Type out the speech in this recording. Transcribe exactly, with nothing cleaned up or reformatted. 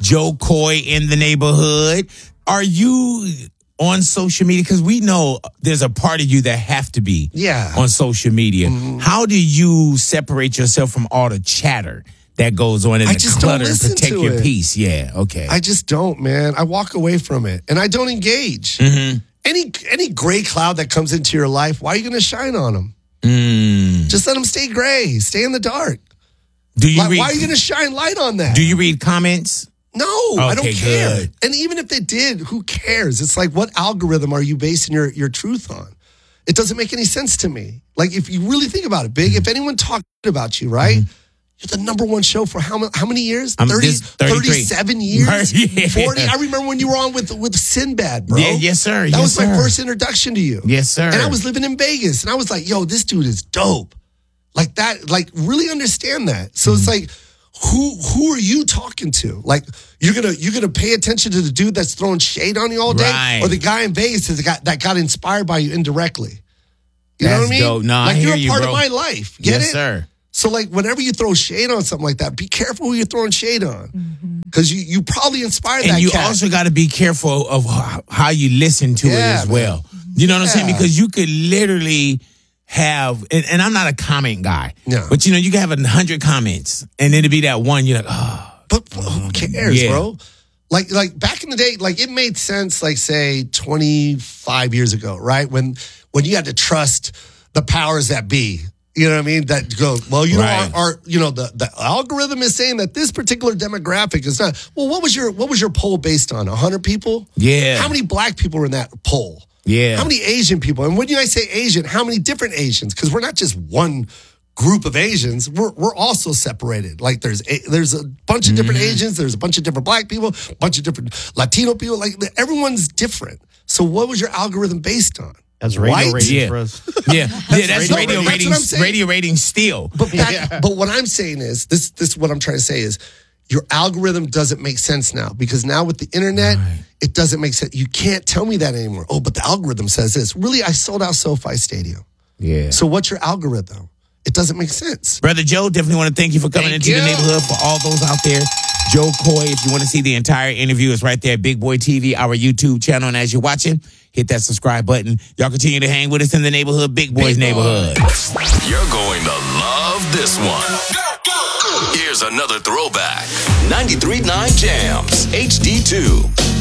Joe Coy in the neighborhood. Are you on social media? Because we know there's a part of you that have to be yeah. on social media. Mm-hmm. How do you separate yourself from all the chatter that goes on in I the just clutter don't and protect to your it. peace? Yeah, okay. I just don't, man. I walk away from it, and I don't engage. Mm-hmm. Any any gray cloud that comes into your life, why are you going to shine on them? Mm. Just let them stay gray. Stay in the dark. Do you like, read, why are you going to shine light on that? Do you read comments? No, okay, I don't care. Good. And even if it did, who cares? It's like, what algorithm are you basing your, your truth on? It doesn't make any sense to me. Like, if you really think about it, Big, mm-hmm. if anyone talked about you, right? Mm-hmm. You're the number one show for how many, how many years? I'm thirty, this, thirty-seven years? yeah. forty? I remember when you were on with with Sinbad, bro. Yeah, yes, sir. That yes, was sir. my first introduction to you. Yes, sir. And I was living in Vegas, and I was like, yo, this dude is dope. Like that, like really understand that. So mm-hmm. it's like, who who are you talking to? Like, you're gonna you're gonna pay attention to the dude that's throwing shade on you all day, right. or the guy in Vegas that got that got inspired by you indirectly. You that's know what I mean? Dope. No, like I hear you're a you, part bro. of my life. Get yes, it? sir. So, like, whenever you throw shade on something like that, be careful who you're throwing shade on. Because mm-hmm. you, you probably inspired and that you cat. also got to be careful of how you listen to yeah, it as well. Man. You know what yeah. I'm saying? Because you could literally have, and, and I'm not a comment guy, no. but, you know, you can have a hundred comments, and then it'd be that one, you're like, oh. But who cares, yeah. bro? Like, like back in the day, like, it made sense, like, say, twenty-five years ago, right? When, when you had to trust the powers that be. You know what I mean? That go, well, you right. know, our, our, you know, the, the algorithm is saying that this particular demographic is not. Well, what was your what was your poll based on? A hundred people? Yeah. How many black people were in that poll? Yeah. How many Asian people? And when I say Asian, how many different Asians? Because we're not just one group of Asians. We're we're also separated. Like there's a, there's a bunch of different mm-hmm. Asians. There's a bunch of different black people. A bunch of different Latino people. Like everyone's different. So what was your algorithm based on? That's radio White? ratings yeah. for us. Yeah, that's yeah, that's radio, radio ratings. That's radio ratings still. But back, yeah. but what I'm saying is this. This what I'm trying to say is your algorithm doesn't make sense now because now with the internet, right. it doesn't make sense. You can't tell me that anymore. Oh, but the algorithm says this. Really, I sold out SoFi Stadium. Yeah. So what's your algorithm? It doesn't make sense. Brother Joe, definitely want to thank you for coming thank into you. the neighborhood. For all those out there, Joe Coy, if you want to see the entire interview, it's right there at Big Boy T V, our YouTube channel. And as you're watching, hit that subscribe button. Y'all continue to hang with us in the neighborhood, Big Boy's Big neighborhood. Boy. You're going to love this one. Here's another throwback. ninety-three point nine Jams, H D two.